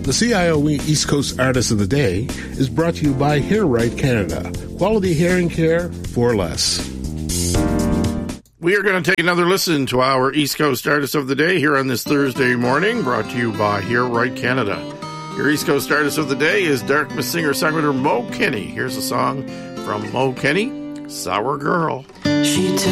The CIOE East Coast Artist of the Day is brought to you by Hair Right Canada. Quality hearing care for less. We are going to take another listen to our East Coast Artist of the Day here on this Thursday morning, brought to you by Hair Right Canada. Your East Coast Artist of the Day is Dartmouth singer-songwriter Mo Kenny. Here's a song from Mo Kenny, Sour Girl.